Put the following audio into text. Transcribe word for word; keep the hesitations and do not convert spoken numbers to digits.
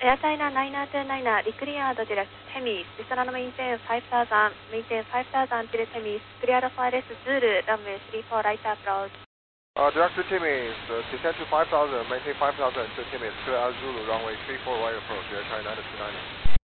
Air China nine two nine, declared direct Temis, Descend maintain five thousand, maintain five thousand till Temis, clear for S Zulu, runway three four right approach. Uh, direct to Temis, uh, descend to five thousand, maintain five thousand to Temis, clear as Zulu, runway three four right approach, Air China nine two nine.